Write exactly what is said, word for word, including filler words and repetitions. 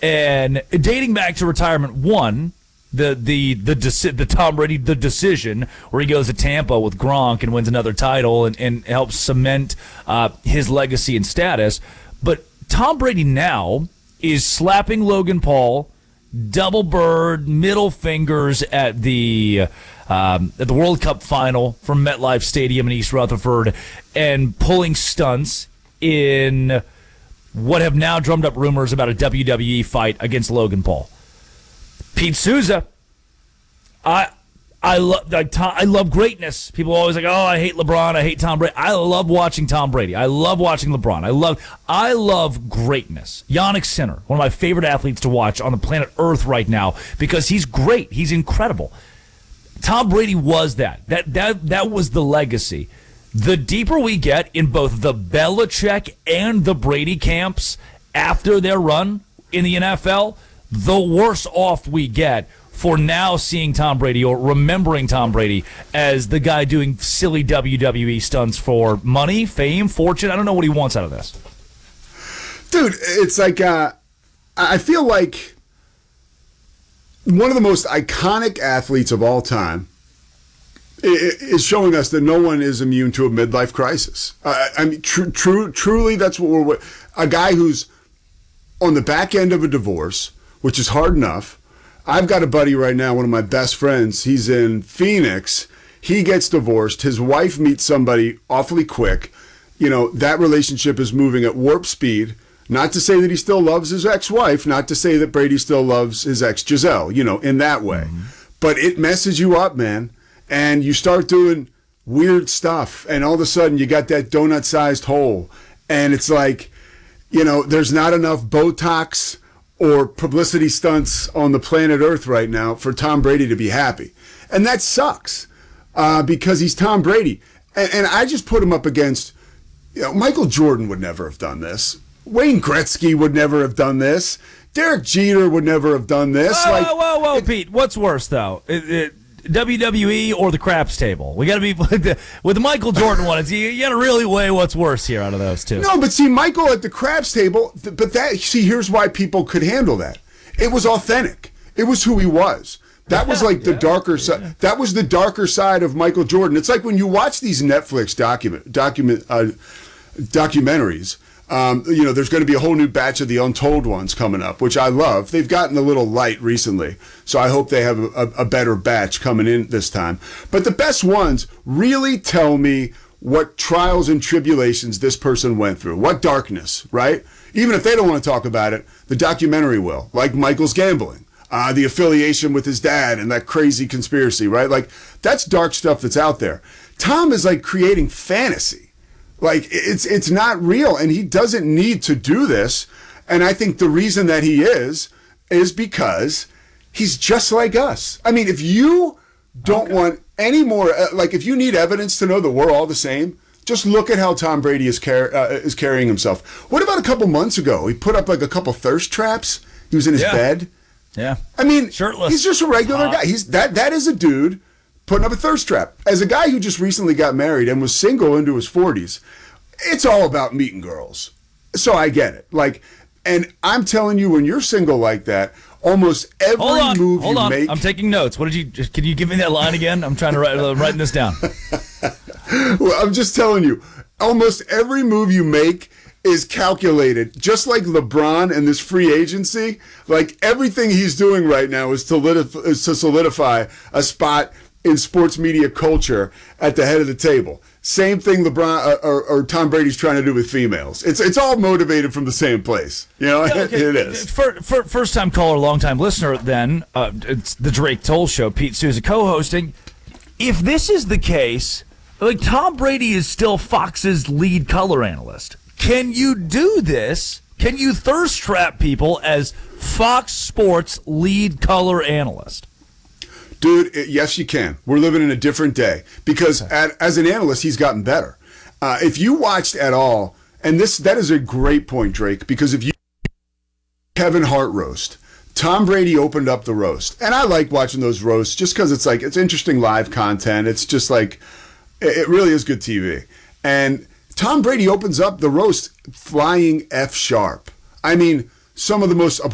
And dating back to retirement one, the the the deci- the Tom Brady the decision where he goes to Tampa with Gronk and wins another title and, and helps cement uh, his legacy and status. But Tom Brady now is slapping Logan Paul, double bird, middle fingers at the um, at the World Cup final from MetLife Stadium in East Rutherford, and pulling stunts in what have now drummed up rumors about a W W E fight against Logan Paul. Pete Souza, I I love like Tom, I love greatness. People are always like, oh, I hate LeBron, I hate Tom Brady. I love watching Tom Brady. I love watching LeBron. I love I love greatness. Yannick Sinner, one of my favorite athletes to watch on the planet Earth right now, because he's great. He's incredible. Tom Brady was that. That that that was the legacy. The deeper we get in both the Belichick and the Brady camps after their run in the N F L, the worse off we get for now seeing Tom Brady or remembering Tom Brady as the guy doing silly W W E stunts for money, fame, fortune. I don't know what he wants out of this. Dude, it's like, uh, I feel like one of the most iconic athletes of all time is showing us that no one is immune to a midlife crisis. Uh, I mean, tr- true, truly, that's what we're, a guy who's on the back end of a divorce, which is hard enough. I've got a buddy right now, one of my best friends. He's in Phoenix. He gets divorced. His wife meets somebody awfully quick. You know, that relationship is moving at warp speed. Not to say that he still loves his ex-wife. Not to say that Brady still loves his ex Giselle, you know, in that way. Mm-hmm. But it messes you up, man. And you start doing weird stuff. And all of a sudden you got that donut-sized hole. And it's like, you know, there's not enough Botox or publicity stunts on the planet Earth right now for Tom Brady to be happy. And that sucks uh, because he's Tom Brady. And, and I just put him up against, you know, Michael Jordan would never have done this. Wayne Gretzky would never have done this. Derek Jeter would never have done this. Whoa, like, whoa, whoa, whoa, it, Pete. What's worse, though? It, it, W W E or the craps table? We got to be with the Michael Jordan one. It's, you, you got to really weigh what's worse here out of those two. No, but see, Michael at the craps table. But that see, here's why people could handle that. It was authentic. It was who he was. That was like the yeah, darker side. Yeah. That was the darker side of Michael Jordan. It's like when you watch these Netflix document document uh, documentaries. Um, you know, there's going to be a whole new batch of the Untold ones coming up, which I love. They've gotten a little light recently, so I hope they have a, a better batch coming in this time. But the best ones really tell me what trials and tribulations this person went through, what darkness, right? Even if they don't want to talk about it, the documentary will, like Michael's gambling, uh, the affiliation with his dad and that crazy conspiracy, right? Like, that's dark stuff that's out there. Tom is like creating fantasy. Like, it's it's not real, and he doesn't need to do this. And I think the reason that he is, is because he's just like us. I mean, if you don't okay. want any more, like, if you need evidence to know that we're all the same, just look at how Tom Brady is, car- uh, is carrying himself. What about a couple months ago? He put up, like, a couple thirst traps. He was in his yeah. bed. Yeah. I mean, shirtless. He's just a regular uh, guy. He's that That is a dude putting up a thirst trap. As a guy who just recently got married and was single into his forties, it's all about meeting girls. So I get it. Like, and I'm telling you, when you're single like that, almost every hold on, move hold you on. make. I'm taking notes. What did you? Can you give me that line again? I'm trying to write. I'm writing this down. Well, I'm just telling you, almost every move you make is calculated. Just like LeBron and this free agency, like everything he's doing right now is to solidify, is to solidify a spot in sports media culture at the head of the table. Same thing LeBron uh, or, or Tom Brady's trying to do with females. It's it's all motivated from the same place. You know, yeah, okay. It is. For, for, first time caller, long time listener. Then uh, it's the Drake Toll Show. Pete Souza co-hosting. If this is the case, like Tom Brady is still Fox's lead color analyst. Can you do this? Can you thirst trap people as Fox Sports lead color analyst? Dude, yes, you can. We're living in a different day because at, as an analyst, he's gotten better. Uh, if you watched at all, and this that is a great point, Drake, because if you Kevin Hart roast, Tom Brady opened up the roast, and I like watching those roasts just because it's like it's interesting live content. It's just like it really is good T V. And Tom Brady opens up the roast flying F sharp. I mean, some of the most